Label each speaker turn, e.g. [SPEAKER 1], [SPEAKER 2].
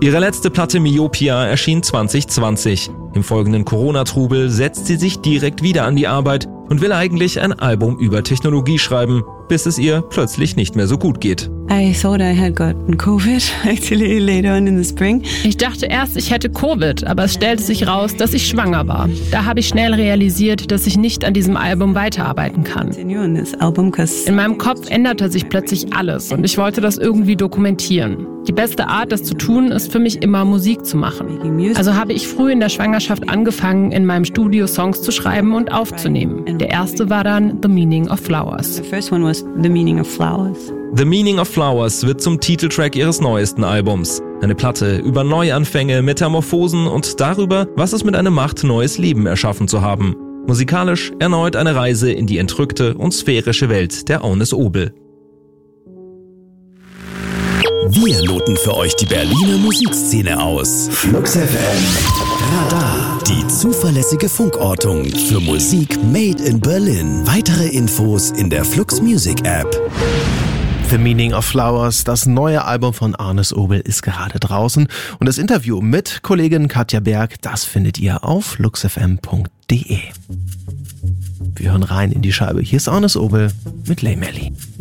[SPEAKER 1] Ihre letzte Platte Myopia erschien 2020. Im folgenden Corona-Trubel setzt sie sich direkt wieder an die Arbeit und will eigentlich ein Album über Technologie schreiben, bis es ihr plötzlich nicht mehr so gut geht.
[SPEAKER 2] I thought I had gotten COVID actually later on in the spring.
[SPEAKER 3] Ich dachte erst, ich hätte Covid, aber es stellte sich raus, dass ich schwanger war. Da habe ich schnell realisiert, dass ich nicht an diesem Album weiterarbeiten kann. In meinem Kopf änderte sich plötzlich alles und ich wollte das irgendwie dokumentieren. Die beste Art, das zu tun, ist für mich immer Musik zu machen. Also habe ich früh in der Schwangerschaft angefangen, in meinem Studio Songs zu schreiben und aufzunehmen. Der erste war dann The Meaning of Flowers.
[SPEAKER 2] The first one was The Meaning of Flowers.
[SPEAKER 1] The Meaning of Flowers wird zum Titeltrack ihres neuesten Albums. Eine Platte über Neuanfänge, Metamorphosen und darüber, was es mit einem macht, neues Leben erschaffen zu haben. Musikalisch erneut eine Reise in die entrückte und sphärische Welt der Agnes Obel.
[SPEAKER 4] Wir loten für euch die Berliner Musikszene aus. Flux FM Radar, die zuverlässige Funkortung für Musik made in Berlin. Weitere Infos in der Flux Music App.
[SPEAKER 5] The Meaning of Flowers, das neue Album von Agnes Obel, ist gerade draußen. Und das Interview mit Kollegin Katja Berg, das findet ihr auf fluxfm.de. Wir hören rein in die Scheibe. Hier ist Agnes Obel mit Lay Melly.